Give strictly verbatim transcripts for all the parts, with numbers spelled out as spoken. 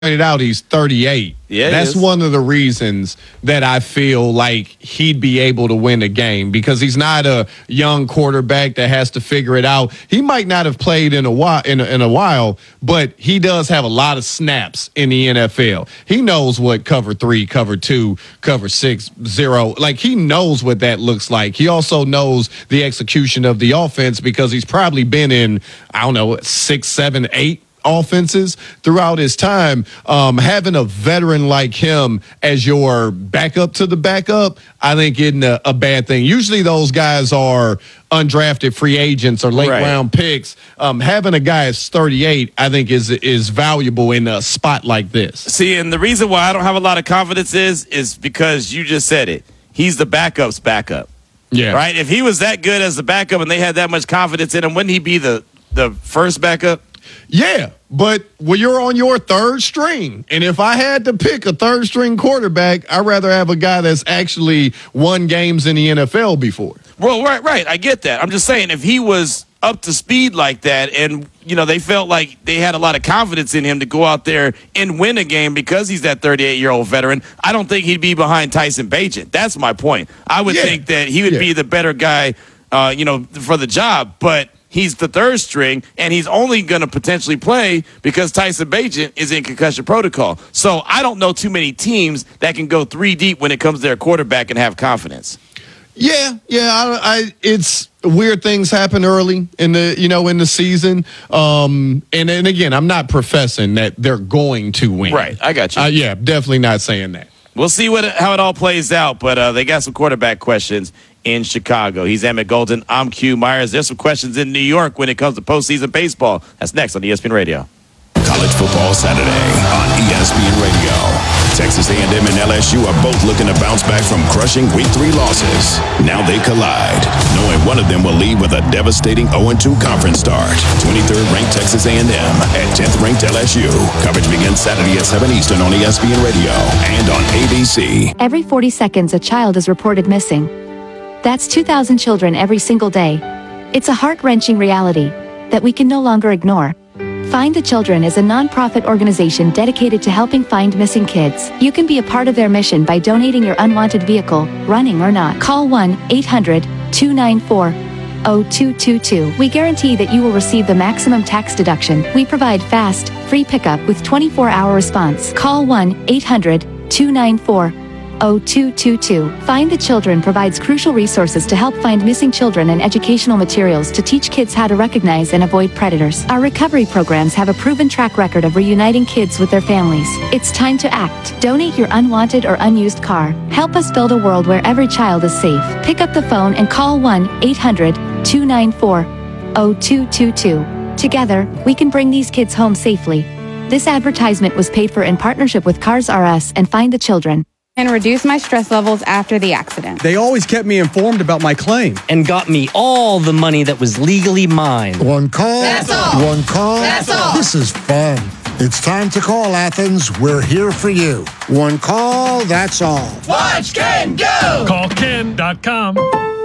pointed out, he's thirty-eight. Yeah, that's one of the reasons that I feel like he'd be able to win a game, because he's not a young quarterback that has to figure it out. He might not have played in a while, in a, in a while, but he does have a lot of snaps in the N F L. He knows what cover three, cover two, cover six, zero. Like, he knows what that looks like. He also knows the execution of the offense, because he's probably been in, I don't know, six, seven, eight offenses throughout his time. Um, having a veteran like him as your backup to the backup, I think isn't a, a bad thing. Usually those guys are undrafted free agents or late right. round picks. Um, having a guy that's thirty-eight, I think is is valuable in a spot like this. See, and the reason why I don't have a lot of confidence is is because you just said it. He's the backup's backup. Yeah. Right? If he was that good as the backup and they had that much confidence in him, wouldn't he be the, the first backup? Yeah, but when you're on your third string, and if I had to pick a third string quarterback, I'd rather have a guy that's actually won games in the N F L before. Well, right, right. I get that. I'm just saying, if he was up to speed like that, and, you know, they felt like they had a lot of confidence in him to go out there and win a game because he's that thirty-eight-year-old veteran, I don't think he'd be behind Tyson Bagent. That's my point. I would yeah. think that he would yeah. be the better guy, uh, you know, for the job, but he's the third string, and he's only going to potentially play because Tyson Bagent is in concussion protocol. So I don't know too many teams that can go three deep when it comes to their quarterback and have confidence. Yeah, yeah. I, I it's weird things happen early in the you know in the season. Um, and and again, I'm not professing that they're going to win. Right, I got you. Uh, yeah, definitely not saying that. We'll see what how it all plays out, but uh, they got some quarterback questions in Chicago. He's Emmett Golden. I'm Q Myers. There's some questions in New York when it comes to postseason baseball. That's next on E S P N Radio. College Football Saturday on E S P N Radio. Texas A and M and L S U are both looking to bounce back from crushing week three losses. Now they collide, knowing one of them will leave with a devastating oh and two conference start. twenty-third ranked Texas A and M at tenth ranked L S U. Coverage begins Saturday at seven Eastern on E S P N Radio and on A B C. Every forty seconds, a child is reported missing. That's two thousand children every single day. It's a heart-wrenching reality that we can no longer ignore. Find the Children is a non-profit organization dedicated to helping find missing kids. You can be a part of their mission by donating your unwanted vehicle, running or not. Call one eight hundred two nine four oh two two two. We guarantee that you will receive the maximum tax deduction. We provide fast, free pickup with twenty-four hour response. Call one eight hundred two nine four oh two two two. Find the Children provides crucial resources to help find missing children and educational materials to teach kids how to recognize and avoid predators. Our recovery programs have a proven track record of reuniting kids with their families. It's time to act. Donate your unwanted or unused car. Help us build a world where every child is safe. Pick up the phone and call one eight hundred two nine four oh two two two. Together, we can bring these kids home safely. This advertisement was paid for in partnership with Cars R Us and Find the Children. And reduce my stress levels after the accident. They always kept me informed about my claim. And got me all the money that was legally mine. One call. That's all. One call. That's all. This is fun. It's time to call, Athens. We're here for you. One call, that's all. Watch Ken go. Call Ken dot com.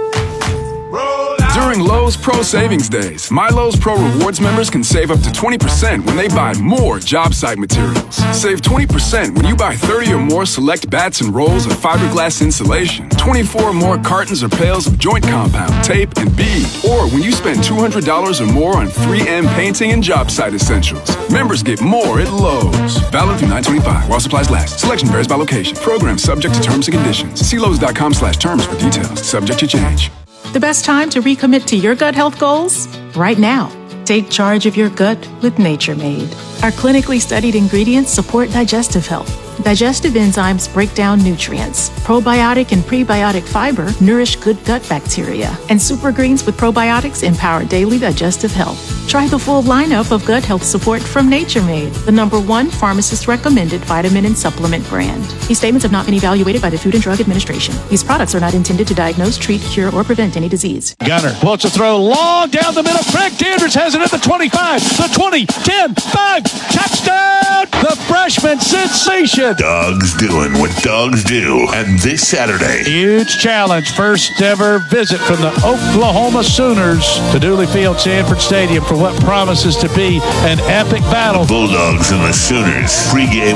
During Lowe's Pro Savings Days, My Lowe's Pro Rewards members can save up to twenty percent when they buy more job site materials. Save twenty percent when you buy thirty or more select bats and rolls of fiberglass insulation, twenty-four or more cartons or pails of joint compound, tape, and bead, or when you spend two hundred dollars or more on three M painting and job site essentials. Members get more at Lowe's. Valid through nine twenty-five while supplies last. Selection varies by location. Program subject to terms and conditions. See Lowe's dot com slash terms for details. Subject to change. The best time to recommit to your gut health goals? Right now. Take charge of your gut with Nature Made. Our clinically studied ingredients support digestive health. Digestive enzymes break down nutrients. Probiotic and prebiotic fiber nourish good gut bacteria. And super greens with probiotics empower daily digestive health. Try the full lineup of gut health support from Nature Made, the number one pharmacist-recommended vitamin and supplement brand. These statements have not been evaluated by the Food and Drug Administration. These products are not intended to diagnose, treat, cure, or prevent any disease. Gunner wants to throw long down the middle. Craig Dandridge has it at the twenty-five, the twenty, ten, five, touchdown! The freshman freshman sensation. Dogs doing what dogs do. And this Saturday, Huge challenge. First ever visit from the Oklahoma Sooners to Dooley Field, Sanford Stadium for what promises to be an epic battle. Bulldogs and the Sooners. Pre-game